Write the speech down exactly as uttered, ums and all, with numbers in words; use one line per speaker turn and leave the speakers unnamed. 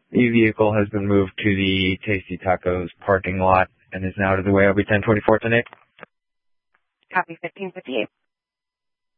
The vehicle has been moved to the Tasty Tacos parking lot and is now to the way L B ten twenty-four to Nick.
Copy fifteen fifty-eight.